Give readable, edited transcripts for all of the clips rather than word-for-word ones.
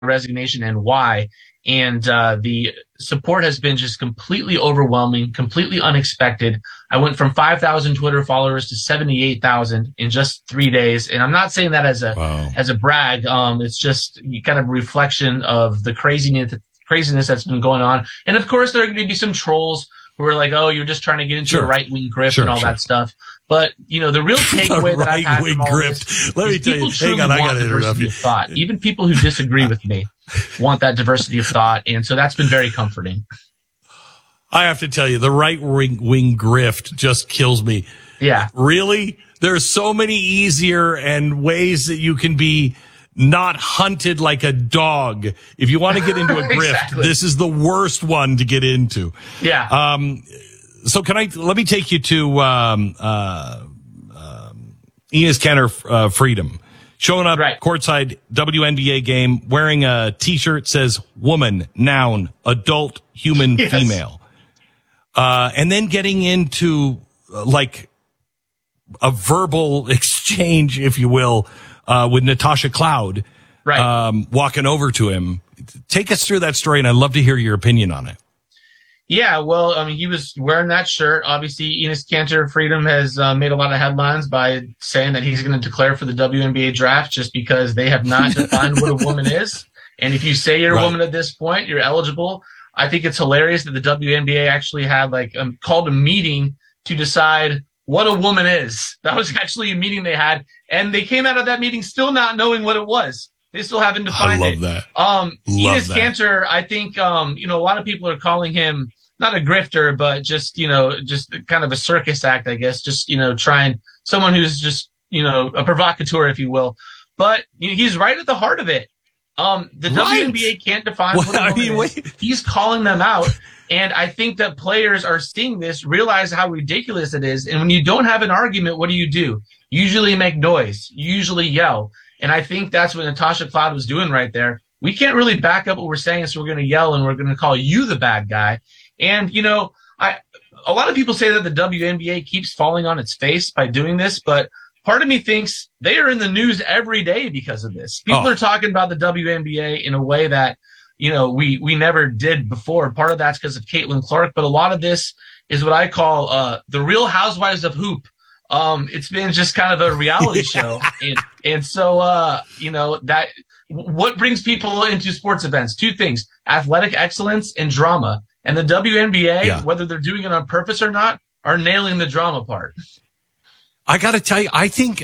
resignation and why. And the support has been just completely overwhelming, completely unexpected. I went from 5,000 Twitter followers to 78,000 in just 3 days. And I'm not saying that as a brag. It's just kind of a reflection of the craziness that's been going on. And of course, there are going to be some trolls who are like, oh, you're just trying to get into a right-wing grift and all that stuff. But, the real takeaway that I've had from all this Let me tell you, hang on, I got to interrupt you. Thought. Even people who disagree with me want that diversity of thought. And so that's been very comforting. I have to tell you, the right-wing grift just kills me. Yeah. Really? There's so many easier and ways that you can be not hunted like a dog. If you want to get into a grift, exactly. This is the worst one to get into. Yeah. So let me take you to, Enes Kanter, Freedom. Showing up courtside WNBA game, wearing a t-shirt says woman, noun, adult, human, female. And then getting into, like a verbal exchange, if you will, with Natasha Cloud, walking over to him. Take us through that story, and I'd love to hear your opinion on it. Yeah, well, I mean, he was wearing that shirt. Obviously, Enes Kanter Freedom has made a lot of headlines by saying that he's going to declare for the WNBA draft just because they have not defined what a woman is. And if you say you're a woman at this point, you're eligible. I think it's hilarious that the WNBA actually had called a meeting to decide what a woman is. That was actually a meeting they had, and they came out of that meeting still not knowing what it was. They still haven't defined it. I love that. Enes Kanter, I think, a lot of people are calling him not a grifter, but just kind of a circus act, I guess. Just, trying someone who's just, a provocateur, if you will. But he's right at the heart of it. The WNBA can't define what a woman is. He's calling them out. And I think that players are seeing this, realize how ridiculous it is. And when you don't have an argument, what do? You usually make noise. You usually yell. And I think that's what Natasha Cloud was doing right there. We can't really back up what we're saying, so we're going to yell and we're going to call you the bad guy. And, a lot of people say that the WNBA keeps falling on its face by doing this, but part of me thinks they are in the news every day because of this. People are talking about the WNBA in a way that, we never did before. Part of that's because of Caitlin Clark, but a lot of this is what I call the Real Housewives of Hoop. It's been just kind of a reality show. And so, that what brings people into sports events? Two things: athletic excellence and drama. And the WNBA, whether they're doing it on purpose or not, are nailing the drama part. I got to tell you, I think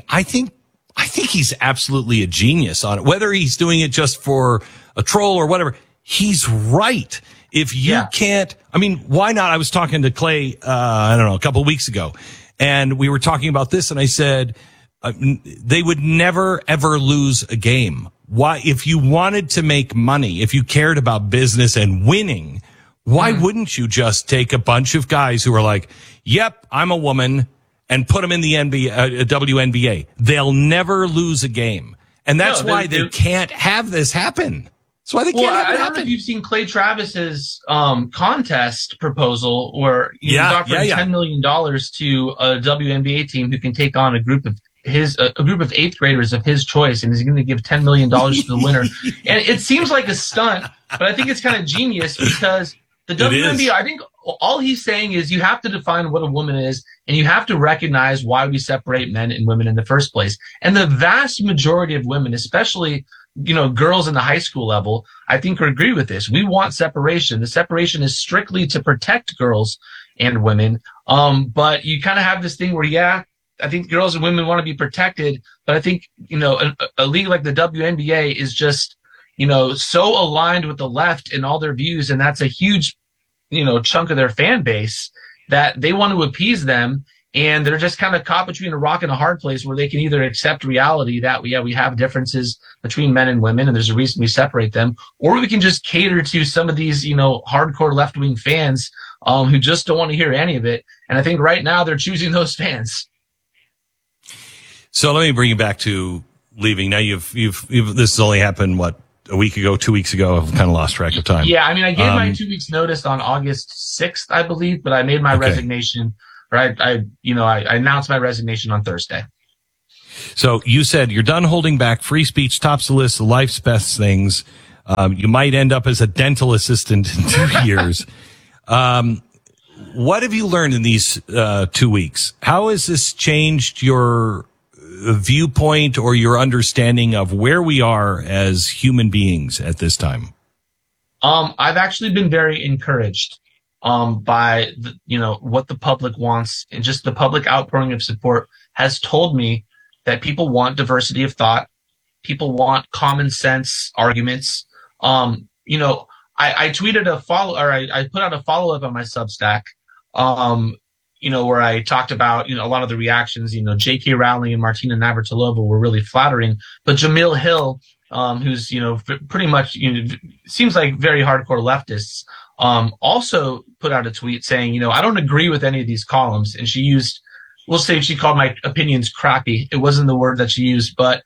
he's absolutely a genius on it. Whether he's doing it just for a troll or whatever, he's right. If you can't, why not? I was talking to Clay, a couple of weeks ago, and we were talking about this, and I said, they would never, ever lose a game. Why? If you wanted to make money, if you cared about business and winning, why wouldn't you just take a bunch of guys who are like, yep, I'm a woman, and put them in the WNBA? They'll never lose a game. And that's why they can't have this happen. That's why they can't have it happen. I don't know if you've seen Clay Travis's contest proposal where he's offering $10 million to a WNBA team who can take on a group of eighth graders of his choice, and he's going to give $10 million to the winner. And it seems like a stunt, but I think it's kind of genius because the WNBA, I think all he's saying is you have to define what a woman is, and you have to recognize why we separate men and women in the first place. And the vast majority of women, especially, girls in the high school level, I think agree with this. We want separation. The separation is strictly to protect girls and women. But you kind of have this thing where, I think girls and women want to be protected, but I think, a league like the WNBA is just, so aligned with the left in all their views. And that's a huge, chunk of their fan base that they want to appease them. And they're just kind of caught between a rock and a hard place where they can either accept reality that we have differences between men and women and there's a reason we separate them, or we can just cater to some of these, hardcore left-wing fans who just don't want to hear any of it. And I think right now they're choosing those fans. So let me bring you back to leaving. Now you've this has only happened, a week ago, 2 weeks ago? I've kind of lost track of time. Yeah. I gave my 2 weeks notice on August 6th, I believe, but I made my resignation, or I announced my resignation on Thursday. So you said you're done holding back. Free speech tops the list of life's best things. You might end up as a dental assistant in 2 years. What have you learned in these 2 weeks? How has this changed your viewpoint or your understanding of where we are as human beings at this time? I've actually been very encouraged by what the public wants, and just the public outpouring of support has told me that people want diversity of thought. People want common sense arguments. I tweeted I put out a follow up on my Substack, where I talked about, a lot of the reactions. J.K. Rowling and Martina Navratilova were really flattering, but Jamil Hill, who's, pretty much, seems like very hardcore leftists, also put out a tweet saying, I don't agree with any of these columns. And we'll say she called my opinions crappy. It wasn't the word that she used, but,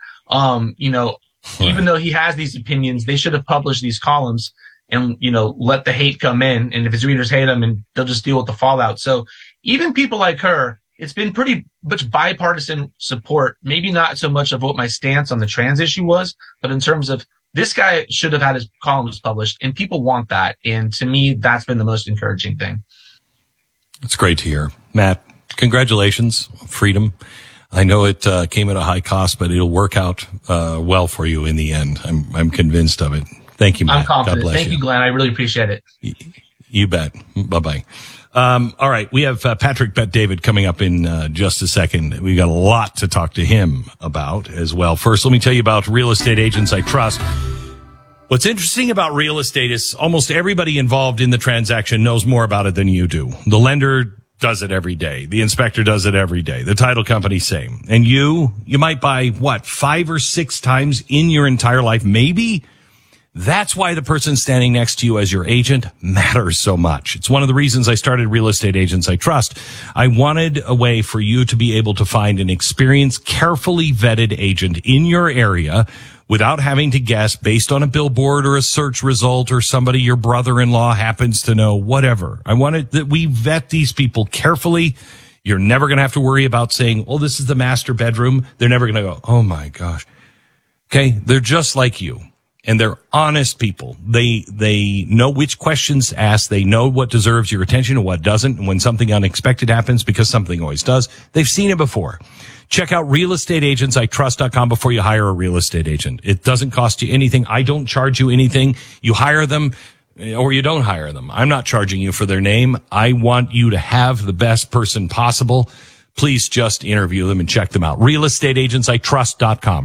even though he has these opinions, they should have published these columns and, let the hate come in. And if his readers hate him, and they'll just deal with the fallout. So even people like her, it's been pretty much bipartisan support, maybe not so much of what my stance on the trans issue was, but in terms of this guy should have had his columns published, and people want that. And to me, that's been the most encouraging thing. It's great to hear. Matt, congratulations. Freedom. I know it came at a high cost, but it'll work out well for you in the end. I'm convinced of it. Thank you, Matt. I'm confident. God bless Thank you, Glenn. I really appreciate it. You bet. Bye-bye. All right. We have Patrick Bet-David coming up in just a second. We got a lot to talk to him about as well. First, let me tell you about Real Estate Agents I Trust. What's interesting about real estate is almost everybody involved in the transaction knows more about it than you do. The lender does it every day. The inspector does it every day. The title company, same. And you might buy 5 or 6 times in your entire life, maybe. That's why the person standing next to you as your agent matters so much. It's one of the reasons I started Real Estate Agents I Trust. I wanted a way for you to be able to find an experienced, carefully vetted agent in your area without having to guess based on a billboard or a search result or somebody your brother-in-law happens to know, whatever. I wanted that we vet these people carefully. You're never going to have to worry about saying, well, this is the master bedroom. They're never going to go, oh my gosh. Okay. They're just like you. And they're honest people. They know which questions asked. They know what deserves your attention and what doesn't. And when something unexpected happens, because something always does, they've seen it before. Check out realestateagentsitrust.com before you hire a real estate agent. It doesn't cost you anything. I don't charge you anything. You hire them or you don't hire them. I'm not charging you for their name. I want you to have the best person possible. Please just interview them and check them out. realestateagentsitrust.com.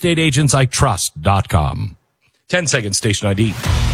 realestateagentsitrust.com. 10 seconds, station ID.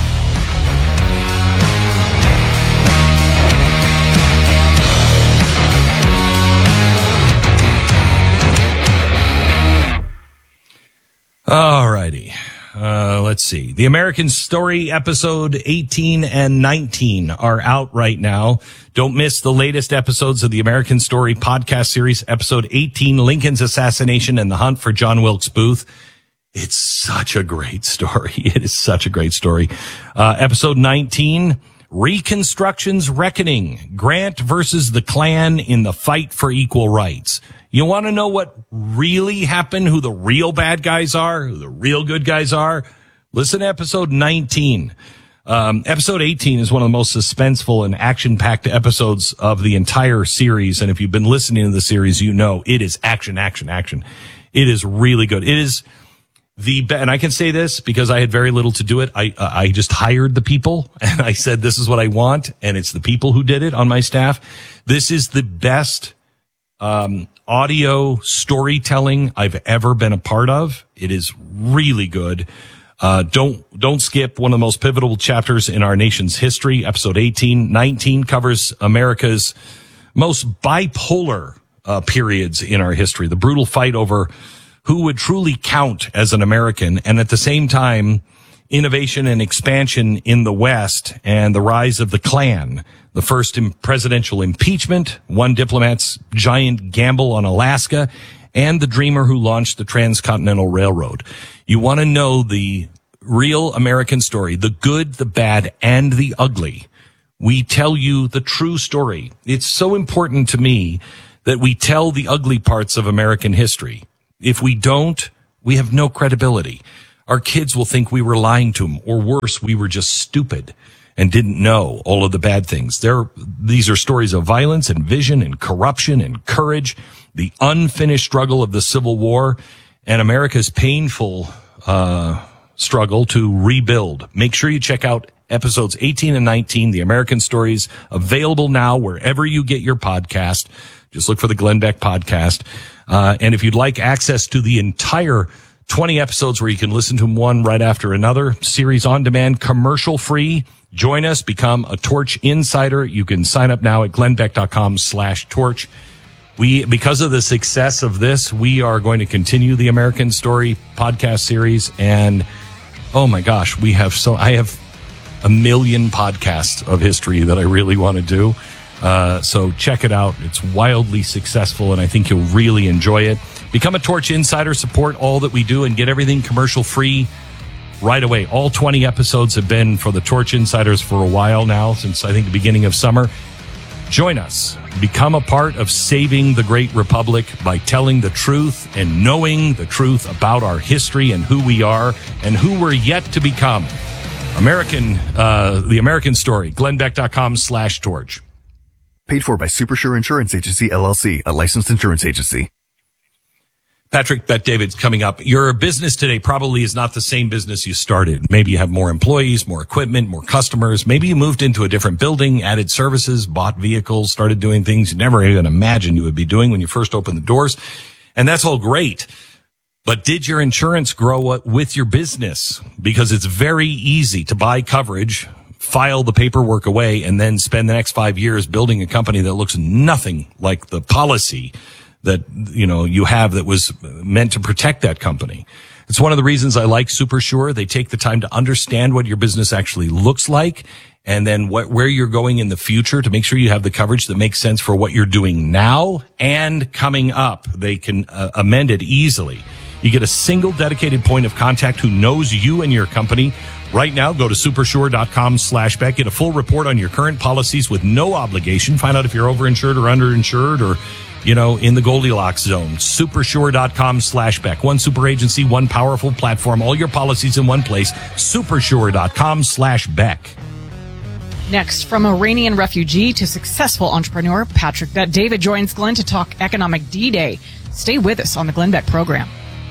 All righty. Let's see. The American Story episode 18 and 19 are out right now. Don't miss the latest episodes of the American Story podcast series. Episode 18, Lincoln's Assassination and the Hunt for John Wilkes Booth. It's such a great story. It is such a great story. Episode 19, Reconstruction's Reckoning, Grant versus the Klan in the fight for equal rights. You want to know what really happened, who the real bad guys are, who the real good guys are? Listen to episode 19. Episode 18 is one of the most suspenseful and action-packed episodes of the entire series. And if you've been listening to the series, you know it is action, action, action. It is really good. It is and I can say this because I had very little to do it. I just hired the people and I said, this is what I want. And it's the people who did it on my staff. This is the best, audio storytelling I've ever been a part of. It is really good. Don't skip one of the most pivotal chapters in our nation's history. Episode 18, 19 covers America's most bipolar, periods in our history. The brutal fight over who would truly count as an American, and at the same time, innovation and expansion in the West and the rise of the Klan, the first presidential impeachment, one diplomat's giant gamble on Alaska, and the dreamer who launched the Transcontinental Railroad. You want to know the real American story, the good, the bad, and the ugly. We tell you the true story. It's so important to me that we tell the ugly parts of American history. If we don't, we have no credibility. our kids will think we were lying to them, or worse, we were just stupid and didn't know all of the bad things. These are stories of violence and vision and corruption and courage, the unfinished struggle of the Civil War, and America's painful struggle to rebuild. Make sure you check out episodes 18 and 19, The American Stories, available now wherever you get your podcast. Just look for the Glenn Beck Podcast. And if you'd like access to the entire 20 episodes where you can listen to them one right after another, series on demand, commercial free, join us, become a Torch Insider. You can sign up now at glennbeck.com/torch. Because of the success of this, we are going to continue the American Story podcast series. And oh my gosh, I have a million podcasts of history that I really want to do. So check it out. It's wildly successful, and I think you'll really enjoy it. Become a Torch Insider, support all that we do, and get everything commercial free right away. All 20 episodes have been for the Torch Insiders for a while now, since I think the beginning of summer. Join us. Become a part of saving the Great Republic by telling the truth and knowing the truth about our history and who we are and who we're yet to become. The American Story, glennbeck.com/torch. Paid for by Supersure Insurance Agency, LLC, a licensed insurance agency. Patrick Bet-David's coming up. Your business today probably is not the same business you started. Maybe you have more employees, more equipment, more customers. Maybe you moved into a different building, added services, bought vehicles, started doing things you never even imagined you would be doing when you first opened the doors. And that's all great. But did your insurance grow with your business? Because it's very easy to buy coverage, file the paperwork away, and then spend the next 5 years building a company that looks nothing like the policy that, you have that was meant to protect that company. It's one of the reasons I like Supersure. They take the time to understand what your business actually looks like, and then where you're going in the future to make sure you have the coverage that makes sense for what you're doing now and coming up. They can amend it easily. You get a single dedicated point of contact who knows you and your company. Right now, go to supersure.com/Beck. Get a full report on your current policies with no obligation. Find out if you're overinsured or underinsured or, in the Goldilocks zone. Supersure.com/Beck. One super agency, one powerful platform, all your policies in one place. Supersure.com/Beck. Next, from Iranian refugee to successful entrepreneur, Patrick Bet-David joins Glenn to talk economic D-Day. Stay with us on the Glenn Beck program.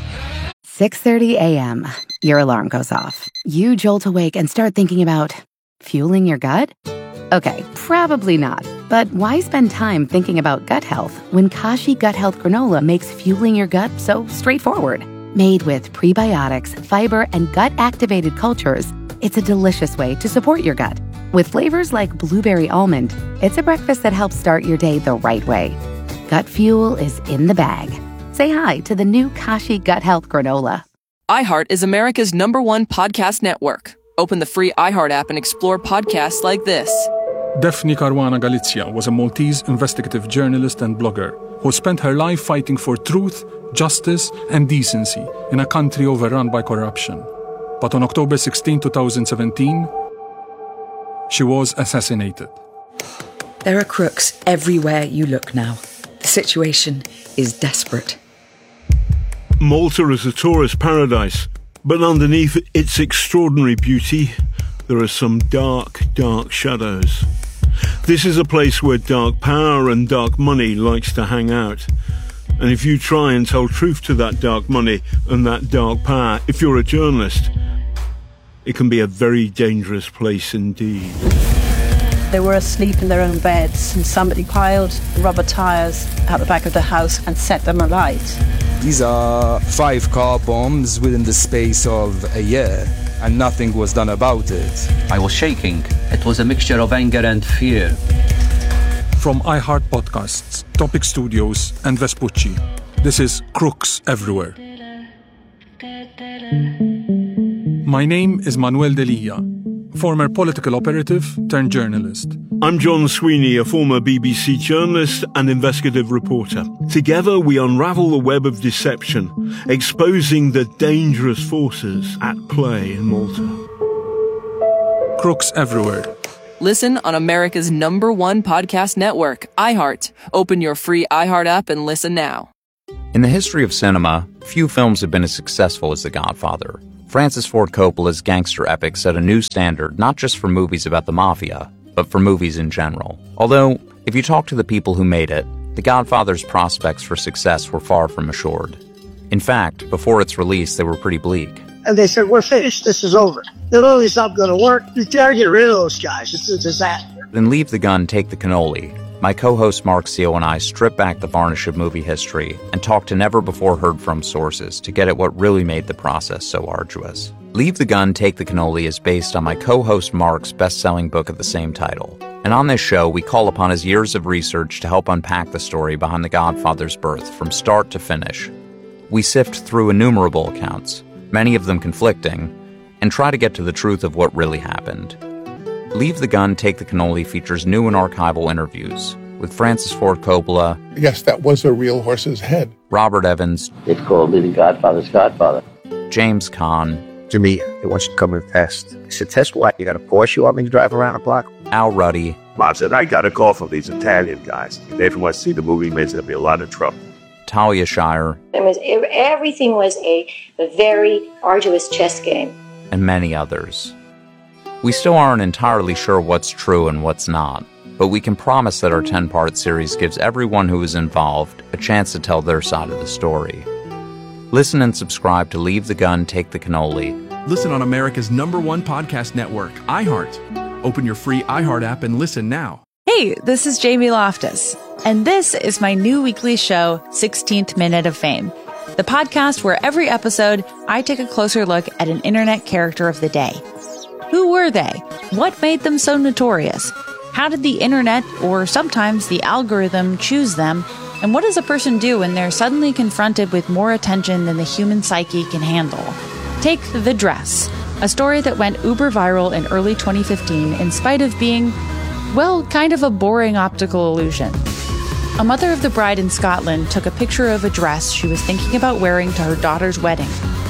6:30 a.m. Your alarm goes off. You jolt awake and start thinking about fueling your gut? Okay, probably not. But why spend time thinking about gut health when Kashi Gut Health Granola makes fueling your gut so straightforward? Made with prebiotics, fiber, and gut-activated cultures, it's a delicious way to support your gut. With flavors like blueberry almond, it's a breakfast that helps start your day the right way. Gut fuel is in the bag. Say hi to the new Kashi Gut Health Granola. iHeart is America's #1 podcast network. Open the free iHeart app and explore podcasts like this. Daphne Caruana Galizia was a Maltese investigative journalist and blogger who spent her life fighting for truth, justice, and decency in a country overrun by corruption. But on October 16, 2017, she was assassinated. There are crooks everywhere you look now. The situation is desperate. Malta is a tourist paradise, but underneath its extraordinary beauty, there are some dark, dark shadows. This is a place where dark power and dark money likes to hang out. And if you try and tell truth to that dark money and that dark power, if you're a journalist, it can be a very dangerous place indeed. They were asleep in their own beds and somebody piled rubber tyres out the back of the house and set them alight. These are 5 car bombs within the space of a year, and nothing was done about it. I was shaking. It was a mixture of anger and fear. From iHeart Podcasts, Topic Studios, and Vespucci, this is Crooks Everywhere. My name is Manuel Delia, former political operative turned journalist. I'm John Sweeney, a former BBC journalist and investigative reporter. Together we unravel the web of deception, exposing the dangerous forces at play in Malta. Crooks Everywhere. Listen on America's #1 podcast network, iHeart. Open your free iHeart app and listen now. In the history of cinema, few films have been as successful as The Godfather. Francis Ford Coppola's gangster epic set a new standard not just for movies about the mafia, but for movies in general. Although, if you talk to the people who made it, The Godfather's prospects for success were far from assured. In fact, before its release, they were pretty bleak. And they said, we're finished, this is over. The movie's not going to work. You gotta get rid of those guys. It's a disaster. In Leave the Gun, Take the Cannoli, my co-host Mark Seal and I strip back the varnish of movie history and talk to never-before-heard-from sources to get at what really made the process so arduous. Leave the Gun, Take the Cannoli is based on my co-host Mark's best-selling book of the same title. And on this show, we call upon his years of research to help unpack the story behind The Godfather's birth from start to finish. We sift through innumerable accounts, many of them conflicting, and try to get to the truth of what really happened. Leave the Gun, Take the Cannoli features new and archival interviews with Francis Ford Coppola. Yes, that was a real horse's head. Robert Evans. They called me the Godfather's Godfather. James Caan. To me, they want you to come and test. I said, test what? You got a Porsche you want me to drive around the block? Al Ruddy. Mom said, I got a call from these Italian guys. If you want to see the movie, there's going to be a lot of trouble. Talia Shire. Everything was a very arduous chess game. And many others. We still aren't entirely sure what's true and what's not, but we can promise that our 10-part series gives everyone who is involved a chance to tell their side of the story. Listen and subscribe to Leave the Gun, Take the Cannoli. Listen on America's #1 podcast network, iHeart. Open your free iHeart app and listen now. Hey, this is Jamie Loftus, and this is my new weekly show, 16th Minute of Fame, the podcast where every episode I take a closer look at an internet character of the day. Who were they? What made them so notorious? How did the internet, or sometimes the algorithm, choose them? And what does a person do when they're suddenly confronted with more attention than the human psyche can handle? Take The Dress, a story that went uber viral in early 2015 in spite of being, well, kind of a boring optical illusion. A mother of the bride in Scotland took a picture of a dress she was thinking about wearing to her daughter's wedding.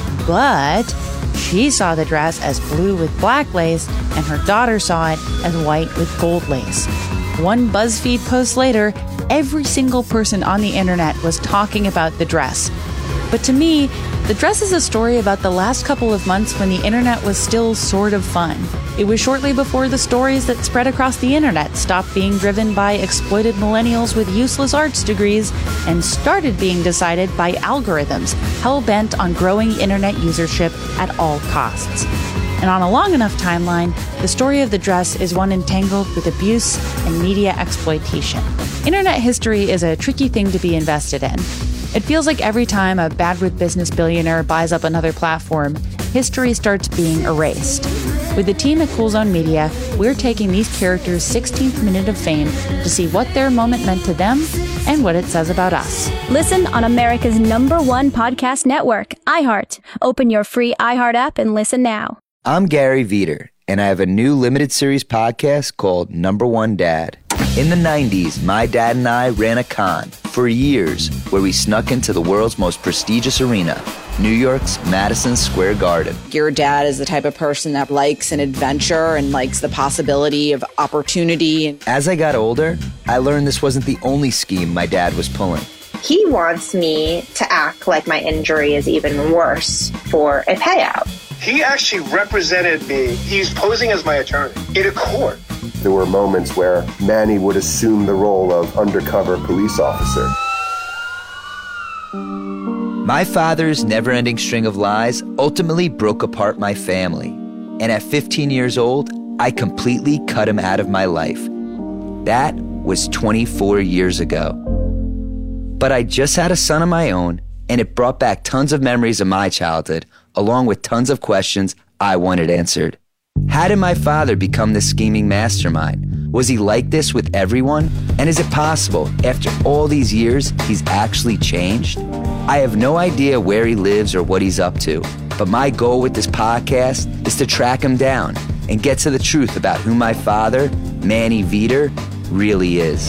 But she saw the dress as blue with black lace, and her daughter saw it as white with gold lace. One BuzzFeed post later, every single person on the internet was talking about the dress. But to me, The Dress is a story about the last couple of months when the internet was still sort of fun. It was shortly before the stories that spread across the internet stopped being driven by exploited millennials with useless arts degrees and started being decided by algorithms hell-bent on growing internet usership at all costs. And on a long enough timeline, the story of The Dress is one entangled with abuse and media exploitation. Internet history is a tricky thing to be invested in. It feels like every time a bad-with-business billionaire buys up another platform, history starts being erased. With the team at Cool Zone Media, we're taking these characters' 16th minute of fame to see what their moment meant to them and what it says about us. Listen on America's #1 podcast network, iHeart. Open your free iHeart app and listen now. I'm Gary Veter, and I have a new limited series podcast called #1 Dad. In the 90s, my dad and I ran a con for years where we snuck into the world's most prestigious arena, New York's Madison Square Garden. Your dad is the type of person that likes an adventure and likes the possibility of opportunity. As I got older, I learned this wasn't the only scheme my dad was pulling. He wants me to act like my injury is even worse for a payout. He actually represented me. He's posing as my attorney in a court. There were moments where Manny would assume the role of undercover police officer. My father's never-ending string of lies ultimately broke apart my family. And at 15 years old, I completely cut him out of my life. That was 24 years ago. But I just had a son of my own, and it brought back tons of memories of my childhood, along with tons of questions I wanted answered. How did my father become this scheming mastermind? Was he like this with everyone? And is it possible, after all these years, he's actually changed? I have no idea where he lives or what he's up to, but my goal with this podcast is to track him down and get to the truth about who my father, Manny Veter, really is.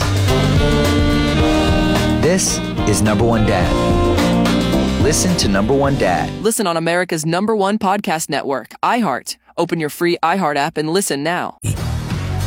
This is #1 Dad. Listen to #1 Dad. Listen on America's #1 podcast network, iHeart. Open your free iHeart app and listen now.